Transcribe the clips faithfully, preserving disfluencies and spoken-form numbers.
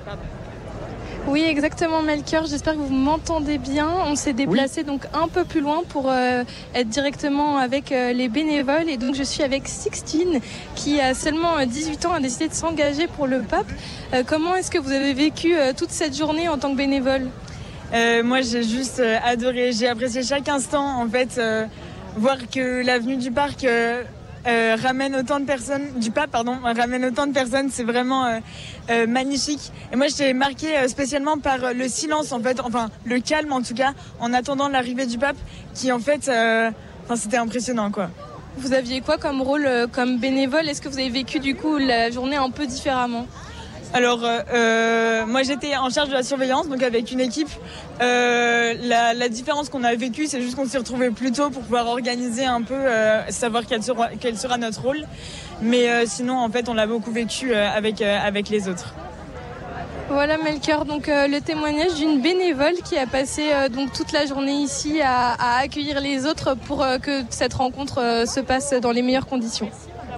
pape. Oui, exactement, Melchior. J'espère que vous m'entendez bien. On s'est déplacé oui. donc un peu plus loin pour euh, être directement avec euh, les bénévoles. Et donc, je suis avec Sixtine, qui a seulement dix-huit ans, a décidé de s'engager pour le pape. Euh, comment est-ce que vous avez vécu euh, toute cette journée en tant que bénévole ? euh, Moi, j'ai juste euh, adoré. J'ai apprécié chaque instant, en fait. Euh, voir que l'avenue du parc... Euh, Euh, ramène autant de personnes, du pape, pardon, ramène autant de personnes, c'est vraiment euh, euh, magnifique. Et moi, j'étais marquée euh, spécialement par le silence, en fait, enfin, le calme, en tout cas, en attendant l'arrivée du pape, qui, en fait, euh, enfin, c'était impressionnant, quoi. Vous aviez quoi comme rôle, euh, comme bénévole ? Est-ce que vous avez vécu, du coup, la journée un peu différemment ? Alors, euh, moi j'étais en charge de la surveillance, donc avec une équipe. Euh, la, la différence qu'on a vécue, c'est juste qu'on s'est retrouvés plus tôt pour pouvoir organiser un peu, euh, savoir quel sera, quel sera notre rôle. Mais euh, sinon, en fait, on l'a beaucoup vécu euh, avec, euh, avec les autres. Voilà Melchior, donc euh, le témoignage d'une bénévole qui a passé euh, donc toute la journée ici à, à accueillir les autres pour euh, que cette rencontre euh, se passe dans les meilleures conditions.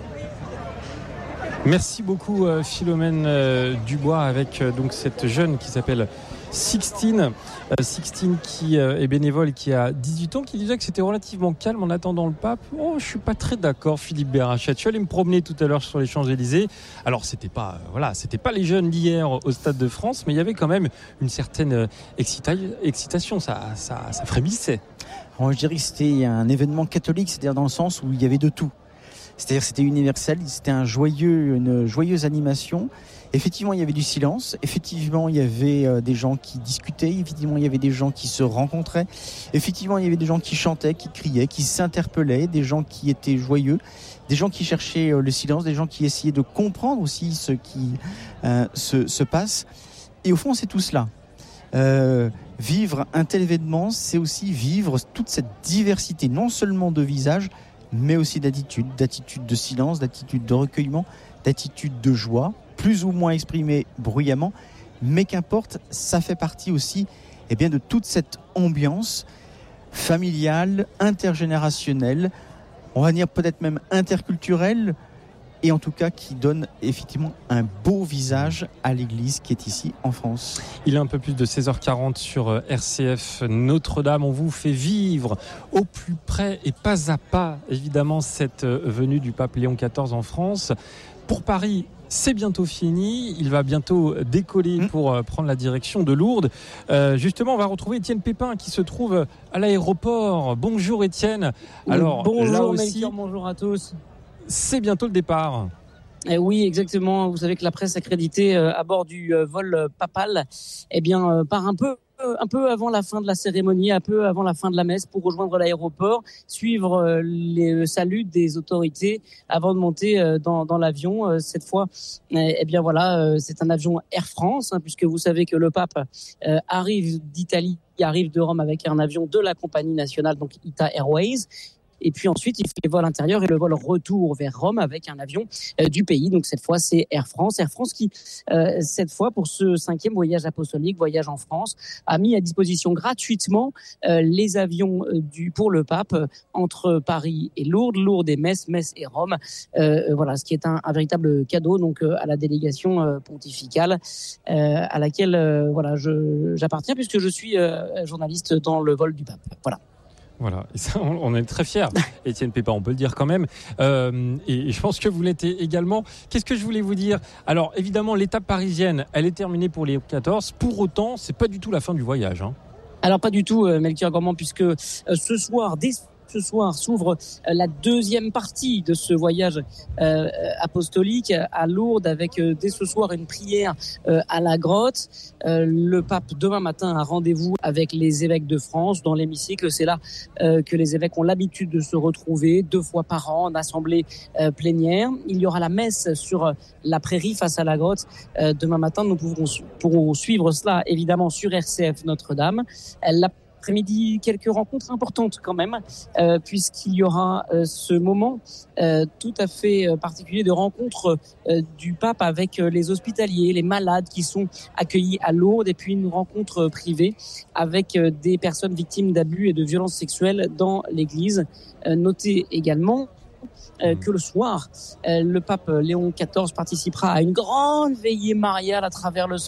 Merci beaucoup euh, Philomène euh, Dubois avec euh, donc cette jeune qui s'appelle Sixtine. Euh, Sixtine qui euh, est bénévole, qui a dix-huit ans, qui disait que c'était relativement calme en attendant le pape. Oh, je suis pas très d'accord, Philippe Berachet. Je suis allé me promener tout à l'heure sur les Champs-Élysées. Alors c'était pas, euh, voilà, c'était pas les jeunes d'hier au Stade de France, mais il y avait quand même une certaine euh, excita- excitation. Ça, ça, ça frémissait. Alors, je dirais que c'était un événement catholique, c'est-à-dire dans le sens où il y avait de tout. C'est-à-dire que c'était universel, c'était un joyeux, une joyeuse animation. Effectivement, il y avait du silence. Effectivement, il y avait euh, des gens qui discutaient. Effectivement, il y avait des gens qui se rencontraient. Effectivement, il y avait des gens qui chantaient, qui criaient, qui s'interpellaient, des gens qui étaient joyeux, des gens qui cherchaient euh, le silence, des gens qui essayaient de comprendre aussi ce qui euh, se, se passe. Et au fond, c'est tout cela. Euh, vivre un tel événement, c'est aussi vivre toute cette diversité, non seulement de visages, mais aussi d'attitude, d'attitude de silence, d'attitude de recueillement, d'attitude de joie, plus ou moins exprimée bruyamment, mais qu'importe, ça fait partie aussi eh bien, de toute cette ambiance familiale, intergénérationnelle, on va dire peut-être même interculturelle, et en tout cas qui donne effectivement un beau visage à l'église qui est ici en France. Il est un peu plus de seize heures quarante sur R C F Notre-Dame. On vous fait vivre au plus près et pas à pas, évidemment, cette venue du pape Léon quatorze en France. Pour Paris, c'est bientôt fini. Il va bientôt décoller mmh. pour prendre la direction de Lourdes. Euh, justement, on va retrouver Étienne Pépin qui se trouve à l'aéroport. Bonjour Étienne. Alors, bonjour là aussi, Melchior, bonjour à tous. C'est bientôt le départ. Eh oui, exactement. Vous savez que la presse accréditée euh, à bord du euh, vol papal, eh bien, euh, part un peu, euh, un peu avant la fin de la cérémonie, un peu avant la fin de la messe, pour rejoindre l'aéroport, suivre euh, les euh, saluts des autorités avant de monter euh, dans, dans l'avion. Euh, cette fois, eh, eh bien voilà, euh, c'est un avion Air France, hein, puisque vous savez que le pape euh, arrive d'Italie, arrive de Rome avec un avion de la compagnie nationale, donc I T A Airways. Et puis ensuite, il fait le vol intérieur et le vol retour vers Rome avec un avion euh, du pays. Donc cette fois, c'est Air France. Air France qui, euh, cette fois, pour ce cinquième voyage apostolique, voyage en France, a mis à disposition gratuitement euh, les avions euh, du pour le pape euh, entre Paris et Lourdes, Lourdes et Metz, Metz et Rome. Euh, voilà, ce qui est un, un véritable cadeau donc euh, à la délégation euh, pontificale euh, à laquelle euh, voilà, je, j'appartiens puisque je suis euh, journaliste dans le vol du pape. Voilà. Voilà, et ça, on est très fiers, Étienne Pépin, on peut le dire quand même. Euh, et je pense que vous l'êtes également. Qu'est-ce que je voulais vous dire ? Alors, évidemment, l'étape parisienne, elle est terminée pour les quatorze. Pour autant, c'est pas du tout la fin du voyage. Hein. Alors, pas du tout, euh, Melchior Gormand, puisque euh, ce soir, dès ce soir, s'ouvre euh, la deuxième partie de ce voyage euh, apostolique à Lourdes, avec euh, dès ce soir une prière euh, à la grotte. Euh, le pape, demain matin, a rendez-vous avec les évêques de France dans l'hémicycle. C'est là euh, que les évêques ont l'habitude de se retrouver deux fois par an en assemblée euh, plénière. Il y aura la messe sur la prairie face à la grotte. Euh, demain matin, nous pourrons, pourrons suivre cela évidemment sur R C F Notre-Dame. La après-midi, quelques rencontres importantes quand même, euh, puisqu'il y aura euh, ce moment euh, tout à fait euh, particulier de rencontre euh, du pape avec euh, les hospitaliers, les malades qui sont accueillis à Lourdes, et puis une rencontre euh, privée avec euh, des personnes victimes d'abus et de violences sexuelles dans l'église. Euh, notez également Euh, que le soir, euh, le pape Léon quatorze participera à une grande veillée mariale à travers le